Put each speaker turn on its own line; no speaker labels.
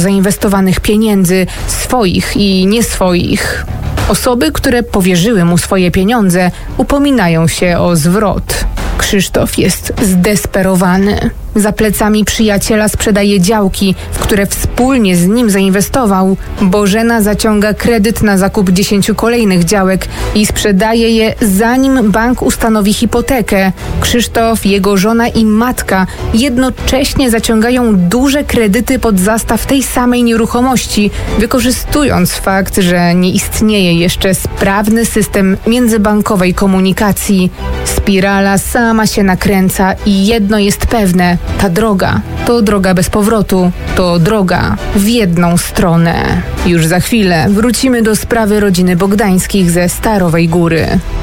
zainwestowanych pieniędzy, swoich i nieswoich. Osoby, które powierzyły mu swoje pieniądze, upominają się o zwrot. Krzysztof jest zdesperowany. Za plecami przyjaciela sprzedaje działki, w które wspólnie z nim zainwestował. Bożena zaciąga kredyt na zakup 10 kolejnych działek i sprzedaje je, zanim bank ustanowi hipotekę. Krzysztof, jego żona i matka jednocześnie zaciągają duże kredyty pod zastaw tej samej nieruchomości, wykorzystując fakt, że nie istnieje jeszcze sprawny system międzybankowej komunikacji. Spirala sama się nakręca i jedno jest pewne: ta droga to droga bez powrotu, to droga w jedną stronę. Już za chwilę wrócimy do sprawy rodziny Bogdańskich ze Starowej Góry.